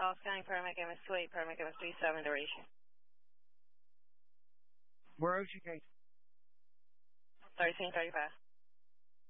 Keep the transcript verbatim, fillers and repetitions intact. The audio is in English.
Call scanning, paramedic M S two eight, paramedic M S three seven, duration. Where Ocean Gate? thirteen thirty-five.